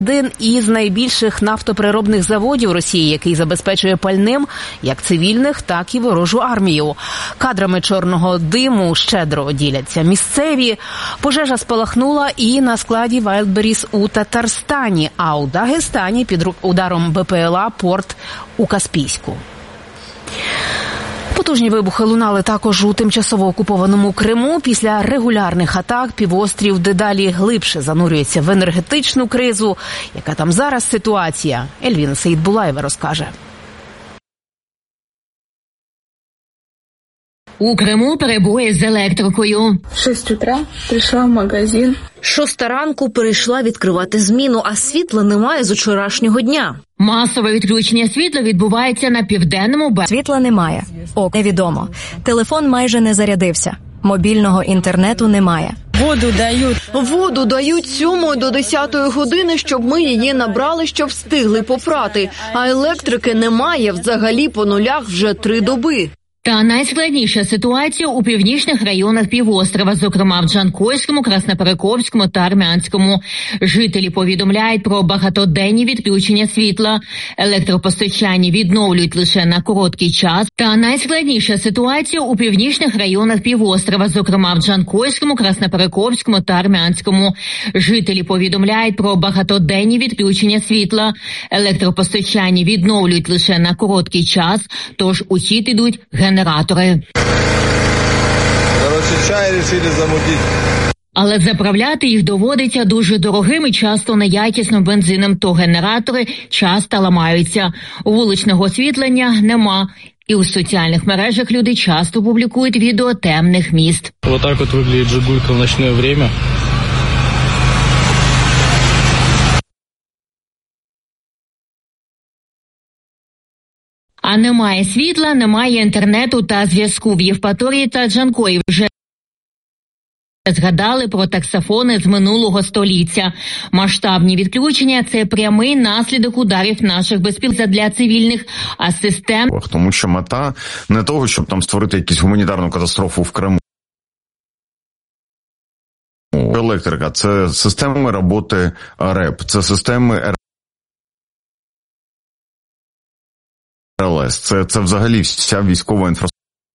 Один із найбільших нафтопереробних заводів Росії, який забезпечує пальним як цивільних, так і ворожу армію. Кадрами чорного диму щедро діляться місцеві. Пожежа спалахнула і на складі Wildberries у Татарстані, а у Дагестані під ударом БПЛА порт у Каспійську. Потужні вибухи лунали також у тимчасово окупованому Криму. Після регулярних атак півострів дедалі глибше занурюється в енергетичну кризу. Яка там зараз ситуація? Ельвіна Сеїдбулаєва розкаже. У Криму перебої з електрикою. 6 утра прийшла в магазин. 6 ранку перейшла відкривати зміну, а світла немає з вчорашнього дня. Масове відключення світла відбувається на південному березі. Світла немає. Невідомо. Телефон майже не зарядився. Мобільного інтернету немає. Воду дають з 7 до 10 години, щоб ми її набрали, щоб встигли попрати. А електрики немає взагалі по нулях вже 3 доби. Та найскладніша ситуація у північних районах півострова, зокрема в Джанкойському, Красноперекопському та Армянському. Жителі повідомляють про багатоденні відключення світла. Електропостачання відновлюють лише на короткий час. Та найскладніша ситуація у північних районах півострова, зокрема в Джанкойському, Красноперекопському та Армянському. Жителі повідомляють про багатоденні відключення світла. Електропостачання відновлюють лише на короткий час, тож у хід ідуть генератори. Чай вирішили замутити. Але заправляти їх доводиться дуже дорогим і часто неякісним бензином, то генератори часто ламаються. Вуличного освітлення нема. І у соціальних мережах люди часто публікують відео темних міст. Вот так вот выглядит Жигулька в ночное время. А немає світла, немає інтернету та зв'язку. В Євпаторії та Джанкої вже згадали про таксофони з минулого століття. Масштабні відключення – це прямий наслідок ударів наших безпілотників для цивільних, а систем... Тому що мета не того, щоб там створити якусь гуманітарну катастрофу в Криму. Електрика – це системи роботи РЕП, це системи РЛС, це взагалі вся військова інфраструктура,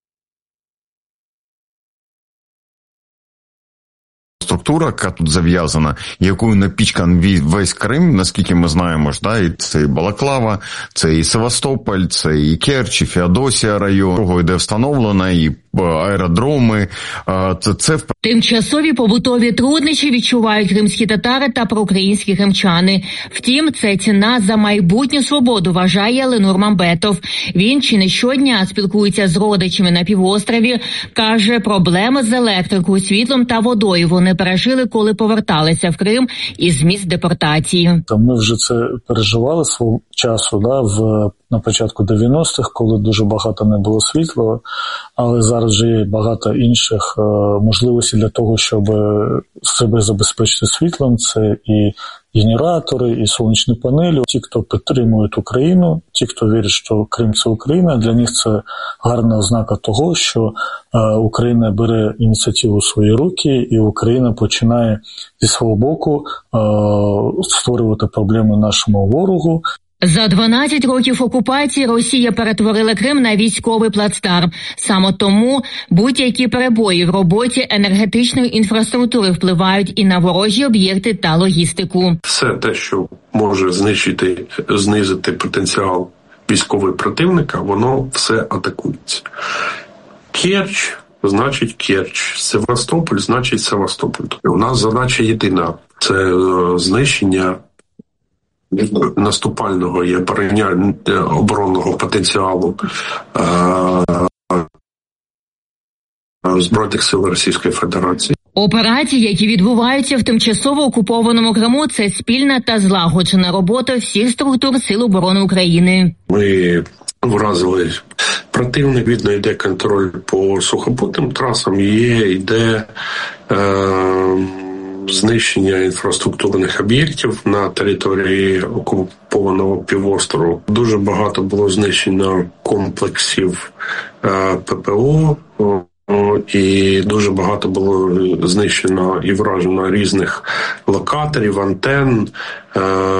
яка тут зав'язана, якою напічкан весь Крим, наскільки ми знаємо, і це і Балаклава, це і Севастополь, це і Керч, і Феодосія район, де встановлено, і аеродроми. Тимчасові побутові труднощі відчувають кримські татари та проукраїнські кримчани. Втім, це ціна за майбутню свободу, вважає Ленур Мамбетов. Він чи не щодня спілкується з родичами на півострові. Каже, проблеми з електрикою, світлом та водою вони пережили, коли поверталися в Крим із місць депортації. Ми вже це переживали свого часу, на початку 90-х, коли дуже багато не було світла, але зараз вже є багато інших можливостей для того, щоб себе забезпечити світлом. Це і генератори, і сонячні панелі. Ті, хто підтримують Україну, ті, хто вірить, що Крим – це Україна, для них це гарна ознака того, що Україна бере ініціативу в свої руки, і Україна починає зі свого боку створювати проблеми нашому ворогу. За 12 років окупації Росія перетворила Крим на військовий плацдарм. Саме тому будь-які перебої в роботі енергетичної інфраструктури впливають і на ворожі об'єкти та логістику. Все те, що може знизити потенціал військового противника, воно все атакується. Керч значить Керч, Севастополь значить Севастополь. У нас задача єдина – це знищення наступального і оборонного потенціалу Збройних сил Російської Федерації. Операції, які відбуваються в тимчасово окупованому Криму, це спільна та злагоджена робота всіх структур Сил оборони України. Ми вразили противник, видно, йде контроль по сухопутним трасам, йде знищення інфраструктурних об'єктів на території окупованого півострову. Дуже багато було знищено комплексів ППО, і дуже багато було знищено і вражено різних локаторів, антенн,